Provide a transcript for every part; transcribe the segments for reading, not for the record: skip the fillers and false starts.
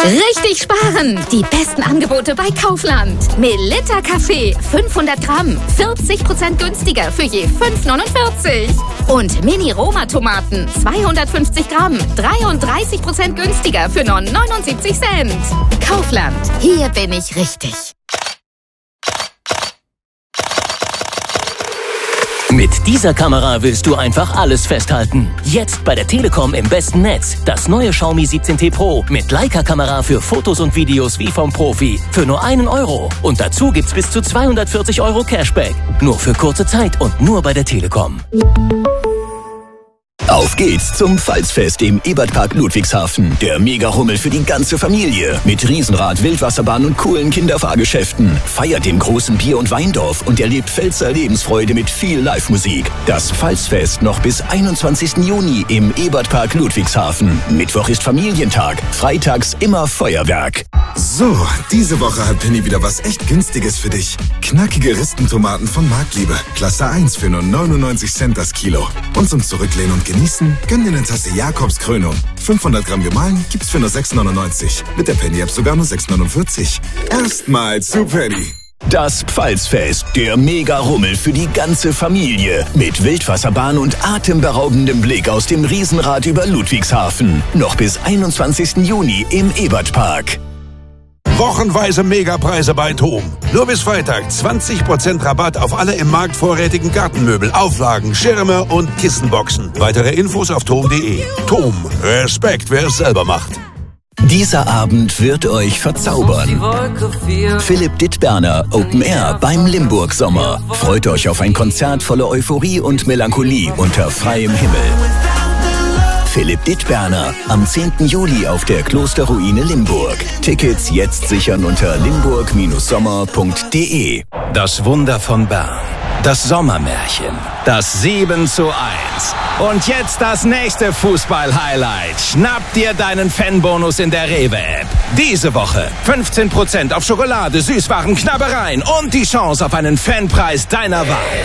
Richtig sparen! Die besten Angebote bei Kaufland. Melitta Kaffee, 500 Gramm, 40% günstiger für je 5,49. Und Mini-Roma-Tomaten, 250 Gramm, 33% günstiger für nur 79 Cent. Kaufland, hier bin ich richtig. Mit dieser Kamera willst du einfach alles festhalten. Jetzt bei der Telekom im besten Netz. Das neue Xiaomi 17T Pro mit Leica-Kamera für Fotos und Videos wie vom Profi. Für nur €1. Und dazu gibt's bis zu 240 € Cashback. Nur für kurze Zeit und nur bei der Telekom. Auf geht's zum Pfalzfest im Ebertpark Ludwigshafen. Der Mega-Rummel für die ganze Familie. Mit Riesenrad, Wildwasserbahn und coolen Kinderfahrgeschäften. Feiert im großen Bier- und Weindorf und erlebt Pfälzer Lebensfreude mit viel Live-Musik. Das Pfalzfest noch bis 21. Juni im Ebertpark Ludwigshafen. Mittwoch ist Familientag, freitags immer Feuerwerk. So, diese Woche hat Penny wieder was echt Günstiges für dich. Knackige Ristentomaten von Marktliebe. Klasse 1 für nur 99 Cent das Kilo. Und zum Zurücklehnen und genießen, gönn dir eine Tasse Jakobskrönung. 500 Gramm gemahlen gibt's für nur 6,99. Mit der Penny-App sogar nur 6,49. Erstmal zu Penny. Das Pfalzfest, der Mega-Rummel für die ganze Familie. Mit Wildwasserbahn und atemberaubendem Blick aus dem Riesenrad über Ludwigshafen. Noch bis 21. Juni im Ebertpark. Wochenweise Megapreise bei TOM. Nur bis Freitag 20% Rabatt auf alle im Markt vorrätigen Gartenmöbel, Auflagen, Schirme und Kissenboxen. Weitere Infos auf tom.de. TOM. Respekt, wer es selber macht. Dieser Abend wird euch verzaubern. Philipp Dittberner, Open Air beim Limburg Sommer. Freut euch auf ein Konzert voller Euphorie und Melancholie unter freiem Himmel. Philipp Dittberner am 10. Juli auf der Klosterruine Limburg. Tickets jetzt sichern unter limburg-sommer.de. Das Wunder von Bern. Das Sommermärchen. Das 7:1. Und jetzt das nächste Fußball-Highlight. Schnapp dir deinen Fanbonus in der Rewe-App. Diese Woche 15% auf Schokolade, Süßwaren, Knabbereien und die Chance auf einen Fanpreis deiner Wahl.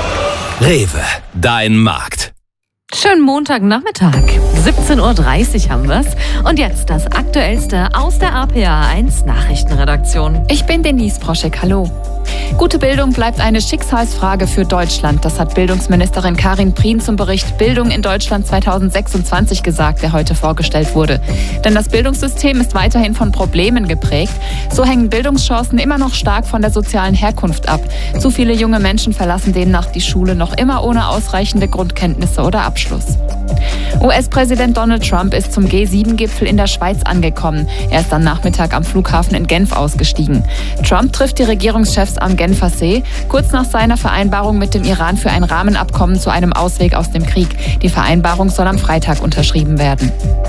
Rewe, dein Markt. Schönen Montagnachmittag. 17:30 Uhr haben wir's. Und jetzt das Aktuellste aus der RPA1 Nachrichtenredaktion. Ich bin Denise Proschek. Hallo. Gute Bildung bleibt eine Schicksalsfrage für Deutschland. Das hat Bildungsministerin Karin Prien zum Bericht Bildung in Deutschland 2026 gesagt, der heute vorgestellt wurde. Denn das Bildungssystem ist weiterhin von Problemen geprägt. So hängen Bildungschancen immer noch stark von der sozialen Herkunft ab. Zu viele junge Menschen verlassen demnach die Schule noch immer ohne ausreichende Grundkenntnisse oder Abschluss. US-Präsident Donald Trump ist zum G7-Gipfel in der Schweiz angekommen. Er ist am Nachmittag am Flughafen in Genf ausgestiegen. Trump trifft die Regierungschefs am Genfer See, kurz nach seiner Vereinbarung mit dem Iran für ein Rahmenabkommen zu einem Ausweg aus dem Krieg. Die Vereinbarung soll am Freitag unterschrieben werden.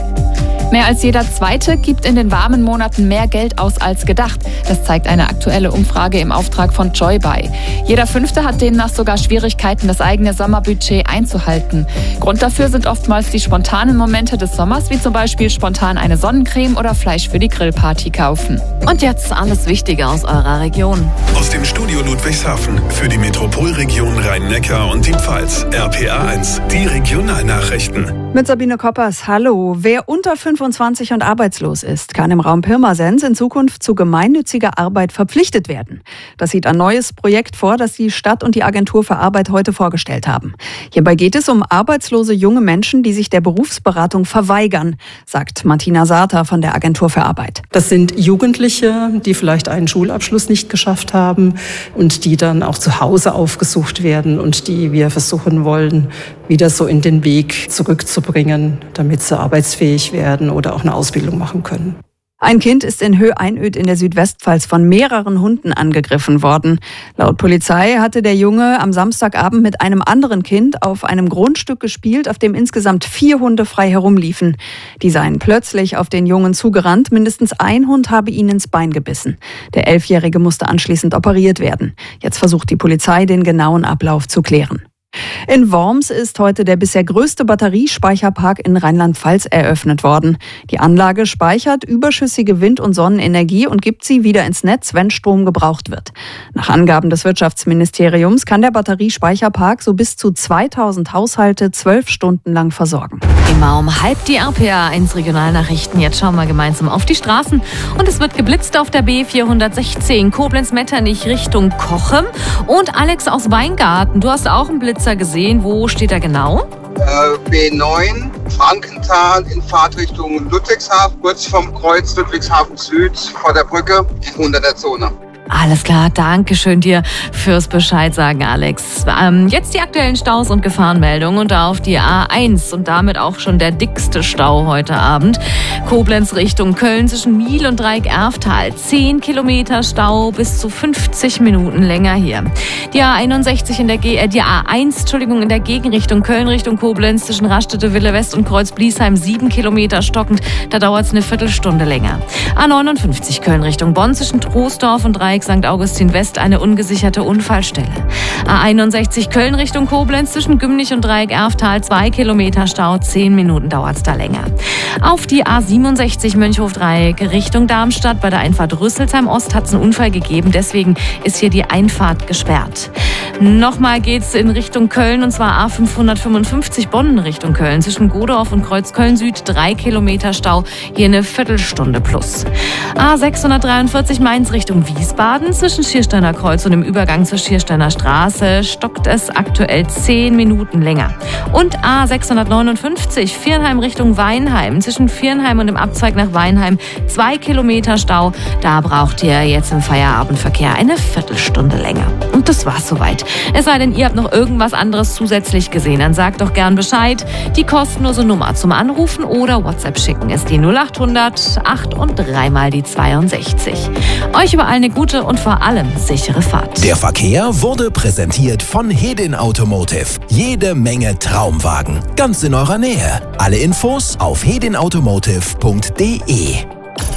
Mehr als jeder Zweite gibt in den warmen Monaten mehr Geld aus als gedacht. Das zeigt eine aktuelle Umfrage im Auftrag von Joybuy. Jeder Fünfte hat demnach sogar Schwierigkeiten, das eigene Sommerbudget einzuhalten. Grund dafür sind oftmals die spontanen Momente des Sommers, wie zum Beispiel spontan eine Sonnencreme oder Fleisch für die Grillparty kaufen. Und jetzt alles Wichtige aus eurer Region. Aus dem Studio Ludwigshafen für die Metropolregion Rhein-Neckar und die Pfalz. RPA1, die Regionalnachrichten. Mit Sabine Koppers, hallo. Wer unter 25 und arbeitslos ist, kann im Raum Pirmasens in Zukunft zu gemeinnütziger Arbeit verpflichtet werden. Das sieht ein neues Projekt vor, das die Stadt und die Agentur für Arbeit heute vorgestellt haben. Hierbei geht es um arbeitslose junge Menschen, die sich der Berufsberatung verweigern, sagt Martina Sarter von der Agentur für Arbeit. Das sind Jugendliche, die vielleicht einen Schulabschluss nicht geschafft haben und die dann auch zu Hause aufgesucht werden und die wir versuchen wollen, wieder so in den Weg zurückzubringen, damit sie arbeitsfähig werden oder auch eine Ausbildung machen können. Ein Kind ist in Höh-Einöd in der Südwestpfalz von mehreren Hunden angegriffen worden. Laut Polizei hatte der Junge am Samstagabend mit einem anderen Kind auf einem Grundstück gespielt, auf dem insgesamt 4 Hunde frei herumliefen. Die seien plötzlich auf den Jungen zugerannt. Mindestens ein Hund habe ihn ins Bein gebissen. Der 11-Jährige musste anschließend operiert werden. Jetzt versucht die Polizei, den genauen Ablauf zu klären. In Worms ist heute der bisher größte Batteriespeicherpark in Rheinland-Pfalz eröffnet worden. Die Anlage speichert überschüssige Wind- und Sonnenenergie und gibt sie wieder ins Netz, wenn Strom gebraucht wird. Nach Angaben des Wirtschaftsministeriums kann der Batteriespeicherpark so bis zu 2000 Haushalte 12 Stunden lang versorgen. Immer um halb die RPA1 Regionalnachrichten. Jetzt schauen wir gemeinsam auf die Straßen. Und es wird geblitzt auf der B416 Koblenz-Metternich Richtung Cochem. Und Alex aus Weingarten, du hast auch einen Blitzer gesehen. Wo steht er genau? B9, Frankenthal in Fahrtrichtung Ludwigshafen, kurz vom Kreuz Ludwigshafen Süd vor der Brücke unter der Zone. Alles klar, danke schön dir fürs Bescheid sagen, Alex. Jetzt die aktuellen Staus und Gefahrenmeldungen und auf die A1 und damit auch schon der dickste Stau heute Abend. Koblenz Richtung Köln zwischen Miel und Dreieck-Erftal. 10 Kilometer Stau, bis zu 50 Minuten länger hier. Die A1 in der Gegenrichtung Köln Richtung Koblenz zwischen Raststätte, Wille West und Kreuz Bliesheim 7 Kilometer stockend. Da dauert es eine Viertelstunde länger. A59 Köln Richtung Bonn zwischen Troisdorf und Dreieck St. Augustin West eine ungesicherte Unfallstelle. A61 Köln Richtung Koblenz zwischen Gümnich und Dreieck-Erftal 2 Kilometer Stau, 10 Minuten dauert es da länger. Auf die A67 Mönchhof-Dreieck Richtung Darmstadt bei der Einfahrt Rüsselsheim Ost hat es einen Unfall gegeben, deswegen ist hier die Einfahrt gesperrt. Nochmal geht's in Richtung Köln und zwar A555 Bonn Richtung Köln zwischen Godorf und Kreuz Köln Süd 3 Kilometer Stau, hier eine Viertelstunde plus. A643 Mainz Richtung Wiesbaden zwischen Schiersteiner Kreuz und dem Übergang zur Schiersteiner Straße stockt es aktuell 10 Minuten länger. Und A659 Viernheim Richtung Weinheim zwischen Viernheim und dem Abzweig nach Weinheim 2 Kilometer Stau. Da braucht ihr jetzt im Feierabendverkehr eine Viertelstunde länger. Und das war's soweit. Es sei denn, ihr habt noch irgendwas anderes zusätzlich gesehen, dann sagt doch gern Bescheid. Die kostenlose Nummer zum Anrufen oder WhatsApp schicken ist die 0800 8 und 3 mal die 62. Euch überall eine gute und vor allem sichere Fahrt. Der Verkehr wurde präsentiert von Hedin Automotive. Jede Menge Traumwagen. Ganz in eurer Nähe. Alle Infos auf hedinautomotive.de.